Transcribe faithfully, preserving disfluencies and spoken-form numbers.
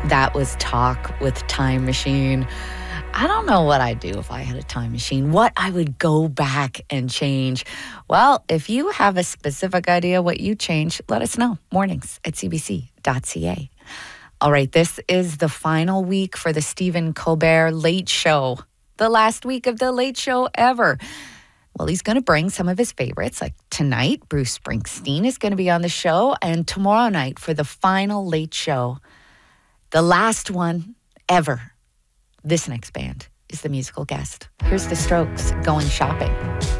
That was Talk with Time Machine. I don't know what I'd do if I had a time machine, what I would go back and change. Well, if you have a specific idea what you change, let us know. Mornings at c b c dot c a. All right, this is the final week for the Stephen Colbert Late Show. The last week of the Late Show ever. Well, he's going to bring some of his favorites. Like tonight, Bruce Springsteen is going to be on the show. And tomorrow night for the final Late Show, the last one ever, this next band is the musical guest. Here's the Strokes, Going Shopping.